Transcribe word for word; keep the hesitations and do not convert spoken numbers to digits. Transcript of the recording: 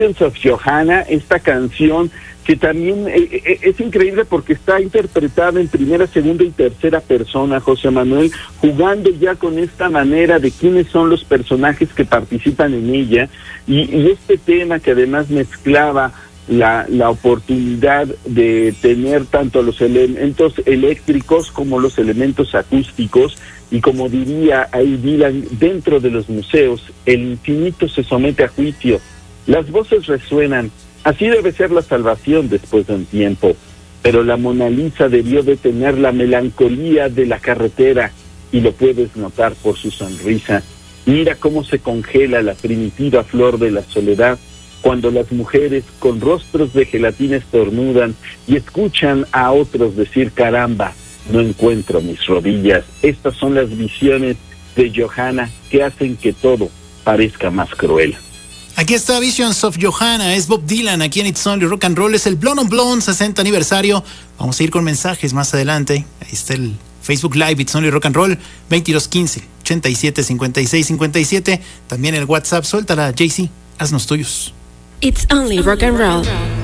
of Johanna, esta canción que también eh, es increíble porque está interpretada en primera, segunda y tercera persona, José Manuel, jugando ya con esta manera de quiénes son los personajes que participan en ella, y, y este tema que además mezclaba la, la oportunidad de tener tanto los elementos eléctricos como los elementos acústicos, y como diría ahí Dylan, dentro de los museos, el infinito se somete a juicio, las voces resuenan. Así debe ser la salvación después de un tiempo, pero la Mona Lisa debió de tener la melancolía de la carretera, y lo puedes notar por su sonrisa. Mira cómo se congela la primitiva flor de la soledad cuando las mujeres con rostros de gelatina estornudan y escuchan a otros decir: caramba, no encuentro mis rodillas. Estas son las visiones de Johanna que hacen que todo parezca más cruel. Aquí está Visions of Johanna, es Bob Dylan, aquí en It's Only Rock and Roll, es el Blonde on Blonde sesenta aniversario. Vamos a ir con mensajes más adelante. Ahí está el Facebook Live, It's Only Rock and Roll, veintidós quince, ochenta y siete, cincuenta y seis, cincuenta y siete. También el WhatsApp, suéltala, J C, haznos tuyos. It's Only Rock and Roll.